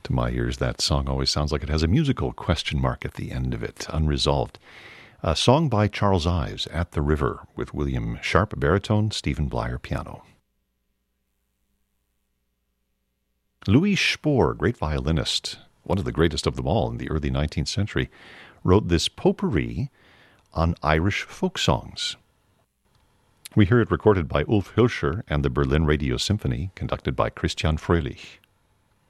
To my ears, that song always sounds like it has a musical question mark at the end of it, unresolved. A song by Charles Ives, At the River, with William Sharp, baritone, Stephen Blyer, piano. Louis Spohr, great violinist, one of the greatest of them all in the early 19th century, wrote this potpourri on Irish folk songs. We hear it recorded by Ulf Hilscher and the Berlin Radio Symphony, conducted by Christian Fröhlich.